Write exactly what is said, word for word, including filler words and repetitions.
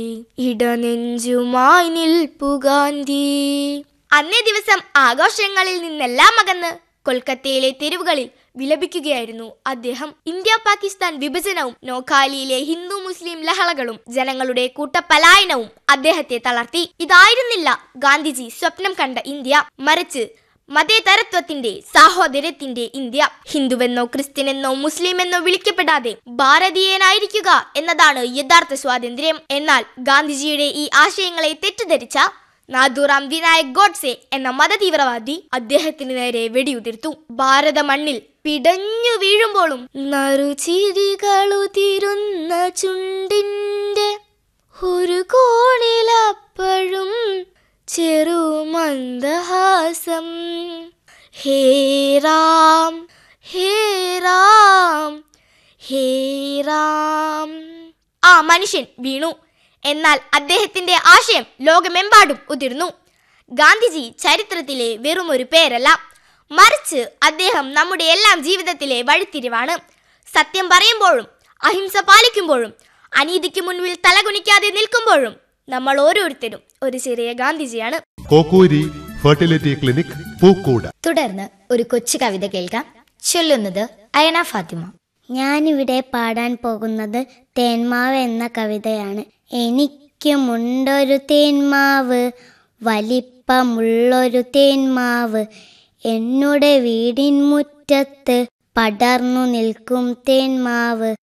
ഇടനെഞ്ചുമായി നിൽപ്പു ഗാന്ധി. അന്നേ ദിവസം ആഘോഷങ്ങളിൽ നിന്നെല്ലാം അകന്ന് കൊൽക്കത്തയിലെ തെരുവുകളിൽ വിലപിക്കുകയായിരുന്നു അദ്ദേഹം. ഇന്ത്യ പാകിസ്ഥാൻ വിഭജനവും നോക്കാലിയിലെ ഹിന്ദു മുസ്ലിം ലഹളകളും ജനങ്ങളുടെ കൂട്ടപലായനവും അദ്ദേഹത്തെ തളർത്തി. ഇതായിരുന്നില്ല ഗാന്ധിജി സ്വപ്നം കണ്ട ഇന്ത്യ, മറിച്ച് മതേതരത്വത്തിന്റെ, സാഹോദര്യത്തിന്റെ ഇന്ത്യ. ഹിന്ദുവെന്നോ ക്രിസ്ത്യനെന്നോ മുസ്ലിമെന്നോ വിളിക്കപ്പെടാതെ ഭാരതീയനായിരിക്കുക എന്നതാണ് യഥാർത്ഥ സ്വാതന്ത്ര്യം. എന്നാൽ ഗാന്ധിജിയുടെ ഈ ആശയങ്ങളെ തെറ്റിദ്ധരിച്ച നാഥുറാം വിനായക് ഗോഡ്സെ എന്ന മതതീവ്രവാദി അദ്ദേഹത്തിന് നേരെ വെടിയുതിർത്തു. ഭാരത മണ്ണിൽ പിടഞ്ഞു വീഴുമ്പോഴും നറുചിരികളുതിരുന്ന ചുണ്ടിന്റെ ഒരു കോണിലപ്പോഴും ചെറുമന്ദഹാസം. ഹേ രാം ഹേ രാം ഹേ രാം. ആ മനുഷ്യൻ വീണു. എന്നാൽ അദ്ദേഹത്തിന്റെ ആശയം ലോകമെമ്പാടും ഉതിർന്നു. ഗാന്ധിജി ചരിത്രത്തിലെ വെറും ഒരു പേരല്ല, മറിച്ച് അദ്ദേഹം നമ്മുടെ എല്ലാം ജീവിതത്തിലെ വഴിത്തിരിവാണ്. സത്യം പറയുമ്പോഴും അഹിംസ പാലിക്കുമ്പോഴും അനീതിക്ക് മുൻപിൽ തലകുനിക്കാതെ നിൽക്കുമ്പോഴും നമ്മൾ ഓരോരുത്തരും ഒരു ചെറിയ ഗാന്ധിജിയാണ്. Kokkoori fertility clinic, Pookode. തുടർന്ന് ഒരു കൊച്ചു കവിത കേൾക്കാം. ചൊല്ലുന്നത് അയന ഫാത്തിമ. ഞാനിവിടെ പാടാൻ പോകുന്നത് തേന്മാവ് എന്ന കവിതയാണ്. എനിക്കുമുണ്ടൊരു തേന്മാവ്, വലിപ്പമുള്ളൊരു തേന്മാവ്, എന്നുടെ വീടിൻ മുറ്റത്ത് പടർന്നു നിൽക്കും തേന്മാവ്.